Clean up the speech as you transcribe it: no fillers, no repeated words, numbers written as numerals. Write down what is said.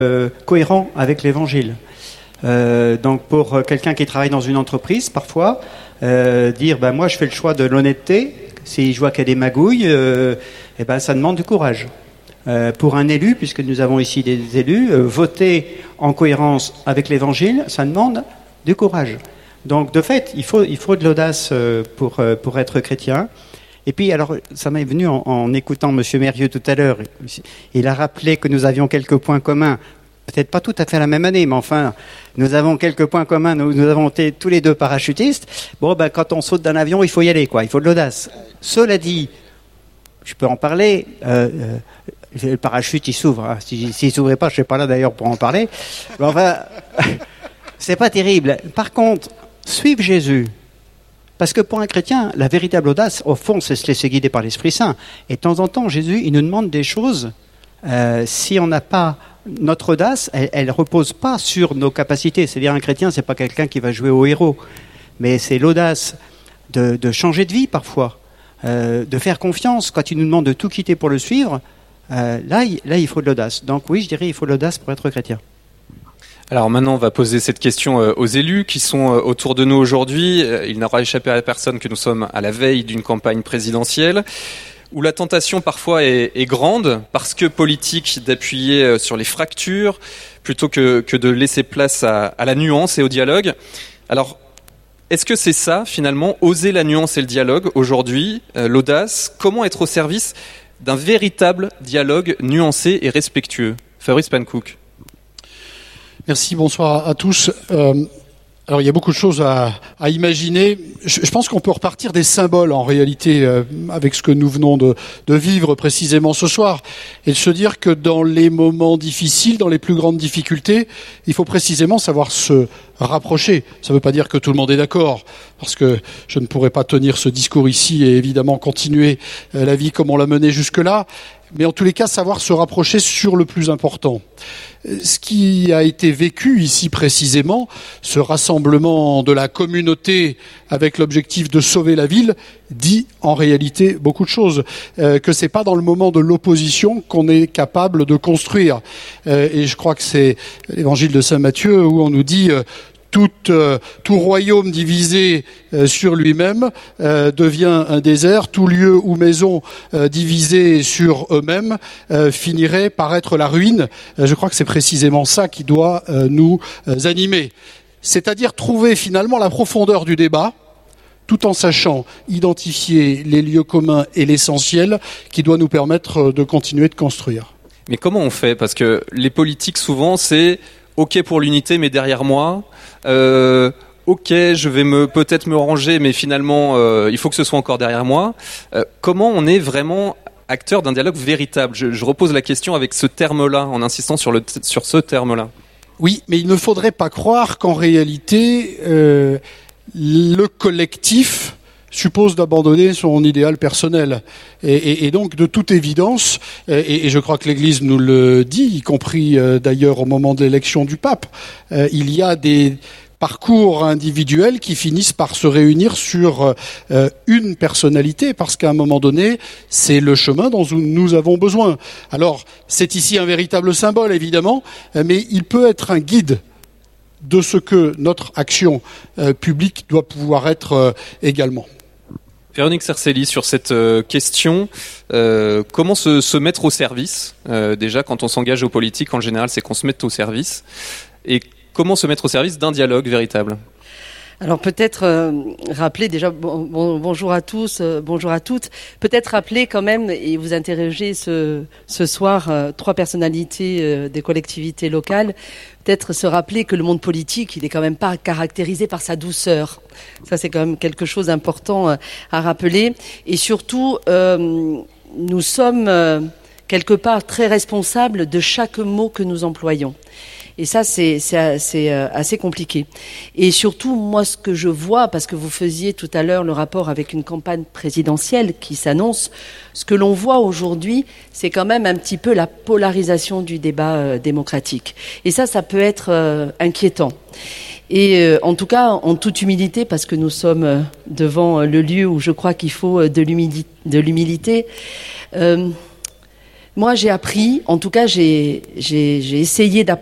cohérent avec l'évangile. Donc pour quelqu'un qui travaille dans une entreprise, parfois, dire moi je fais le choix de l'honnêteté, si je vois qu'il y a des magouilles, ça demande du courage. Pour un élu, puisque nous avons ici des élus, voter en cohérence avec l'évangile, ça demande du courage. Donc de fait, il faut de l'audace pour être chrétien. Et puis, alors, ça m'est venu en écoutant M. Mérieux tout à l'heure. Il a rappelé que nous avions quelques points communs. Peut-être pas tout à fait la même année, mais enfin, nous avons quelques points communs. Nous avons été tous les deux parachutistes. Quand on saute d'un avion, il faut y aller, quoi. Il faut de l'audace. Cela dit, je peux en parler. Le parachute, il s'ouvre. Hein. S'il s'ouvrait pas, je serais pas là d'ailleurs pour en parler. Mais enfin, c'est pas terrible. Par contre, suivre Jésus. Parce que pour un chrétien, la véritable audace, au fond, c'est se laisser guider par l'Esprit Saint. Et de temps en temps, Jésus, il nous demande des choses. Si on n'a pas notre audace, elle repose pas sur nos capacités. C'est-à-dire, un chrétien, c'est pas quelqu'un qui va jouer au héros, mais c'est l'audace de changer de vie parfois, de faire confiance. Quand il nous demande de tout quitter pour le suivre, là, il faut de l'audace. Donc oui, je dirais, il faut de l'audace pour être chrétien. Alors maintenant, on va poser cette question aux élus qui sont autour de nous aujourd'hui. Il n'aura échappé à personne que nous sommes à la veille d'une campagne présidentielle où la tentation parfois est grande parce que politique d'appuyer sur les fractures plutôt que de laisser place à la nuance et au dialogue. Alors, est-ce que c'est ça finalement, oser la nuance et le dialogue aujourd'hui, l'audace? Comment être au service d'un véritable dialogue nuancé et respectueux? Fabrice Pankouk. Merci, bonsoir à tous. Alors il y a beaucoup de choses à imaginer. Je pense qu'on peut repartir des symboles en réalité avec ce que nous venons de vivre précisément ce soir et de se dire que dans les moments difficiles, dans les plus grandes difficultés, il faut précisément savoir se rapprocher. Ça ne veut pas dire que tout le monde est d'accord, parce que je ne pourrais pas tenir ce discours ici et évidemment continuer la vie comme on l'a menée jusque-là, mais en tous les cas savoir se rapprocher sur le plus important. Ce qui a été vécu ici précisément, ce rassemblement de la communauté avec l'objectif de sauver la ville, dit en réalité beaucoup de choses. Que c'est pas dans le moment de l'opposition qu'on est capable de construire. Et je crois que c'est l'évangile de Saint Matthieu où on nous dit tout royaume divisé sur lui-même devient un désert. Tout lieu ou maison divisée sur eux-mêmes finirait par être la ruine. Je crois que c'est précisément ça qui doit nous animer. C'est-à-dire trouver finalement la profondeur du débat, tout en sachant identifier les lieux communs et l'essentiel qui doit nous permettre de continuer de construire. Mais comment on fait? Parce que les politiques, souvent, c'est OK pour l'unité, mais derrière moi, OK, je vais peut-être me ranger, mais finalement, il faut que ce soit encore derrière moi. Comment on est vraiment acteur d'un dialogue véritable? Je repose la question avec ce terme-là, en insistant sur ce terme-là. Oui, mais il ne faudrait pas croire qu'en réalité, le collectif suppose d'abandonner son idéal personnel. Et donc, de toute évidence, et je crois que l'Église nous le dit, y compris d'ailleurs au moment de l'élection du pape, il y a des parcours individuels qui finissent par se réunir sur une personnalité, parce qu'à un moment donné, c'est le chemin dont nous avons besoin. Alors, c'est ici un véritable symbole, évidemment, mais il peut être un guide de ce que notre action publique doit pouvoir être également. Véronique Cercelli, sur cette question, comment se mettre au service? Déjà, quand on s'engage aux politiques, en général, c'est qu'on se mette au service. Et comment se mettre au service d'un dialogue véritable? Alors peut-être rappeler déjà, bonjour à tous, bonjour à toutes, peut-être rappeler quand même, et vous interroger ce soir trois personnalités des collectivités locales, peut-être se rappeler que le monde politique, il est quand même pas caractérisé par sa douceur. Ça, c'est quand même quelque chose d'important à rappeler. Et surtout, nous sommes quelque part très responsables de chaque mot que nous employons. Et ça, c'est assez compliqué. Et surtout, moi, ce que je vois, parce que vous faisiez tout à l'heure le rapport avec une campagne présidentielle qui s'annonce, ce que l'on voit aujourd'hui, c'est quand même un petit peu la polarisation du débat démocratique. Et ça peut être inquiétant. Et en tout cas, en toute humilité, parce que nous sommes devant le lieu où je crois qu'il faut de l'humilité, Moi, j'ai appris, en tout cas, j'ai essayé d'apprendre